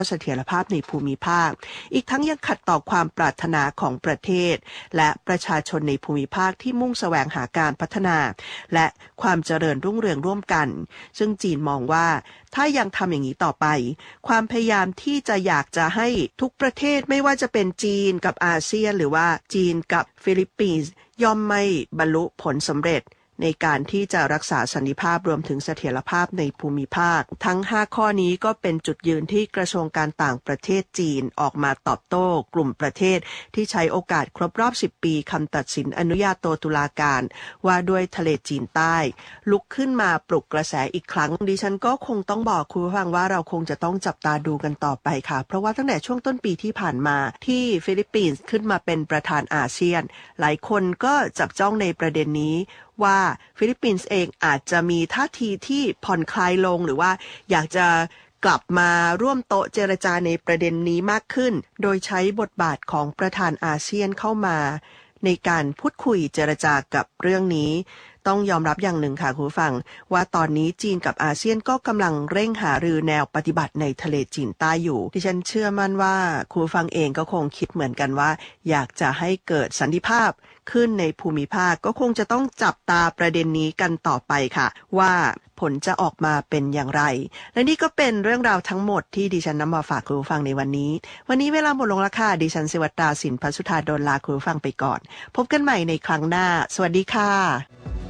เสถียรภาพในภูมิภาคอีกทั้งยังขัดต่อความปรารถนาของประเทศและประชาชนในภูมิภาคที่มุ่งแสวงหาการพัฒนาและความเจริญรุ่งเรืองร่วมกันซึ่งจีนมองว่าถ้ายังทำอย่างนี้ต่อไปความพยายามที่จะอยากจะให้ทุกประเทศไม่ว่าจะเป็นจีนกับอาเซียนหรือว่าจีนกับฟิลิปปินส์ย่อมไม่บรรลุผลสำเร็จในการที่จะรักษาสันติภาพรวมถึงเสถียรภาพในภูมิภาคทั้ง5ข้อนี้ก็เป็นจุดยืนที่กระทรวงการต่างประเทศจีนออกมาตอบโต้กลุ่มประเทศที่ใช้โอกาสครบรอบ10ปีคำตัดสินอนุญาโตตุลาการว่าด้วยทะเลจีนใต้ลุกขึ้นมาปลุกกระแสอีกครั้งดิฉันก็คงต้องบอกคุณผู้ฟังว่าเราคงจะต้องจับตาดูกันต่อไปค่ะเพราะว่าตั้งแต่ช่วงต้นปีที่ผ่านมาที่ฟิลิปปินส์ขึ้นมาเป็นประธานอาเซียนหลายคนก็จับจ้องในประเด็นนี้ว่าฟิลิปปินส์เองอาจจะมีท่าทีที่ผ่อนคลายลงหรือว่าอยากจะกลับมาร่วมโต๊ะเจรจาในประเด็นนี้มากขึ้นโดยใช้บทบาทของประธานอาเซียนเข้ามาในการพูดคุยเจรจากับเรื่องนี้ต้องยอมรับอย่างหนึ่งค่ะคุณผู้ฟังว่าตอนนี้จีนกับอาเซียนก็กำลังเร่งหารือแนวปฏิบัติในทะเลจีนใต้อยู่ดิฉันเชื่อมั่นว่าคุณผู้ฟังเองก็คงคิดเหมือนกันว่าอยากจะให้เกิดสันติภาพขึ้นในภูมิภาคก็คงจะต้องจับตาประเด็นนี้กันต่อไปค่ะว่าผลจะออกมาเป็นอย่างไรและนี่ก็เป็นเรื่องราวทั้งหมดที่ดิฉันนำมาฝากคุณผู้ฟังในวันนี้เวลาหมดลงแล้วค่ะดิฉันศิวัตราสินพัสุธาดลลาคุณผู้ฟังไปก่อนพบกันใหม่ในครั้งหน้าสวัสดีค่ะ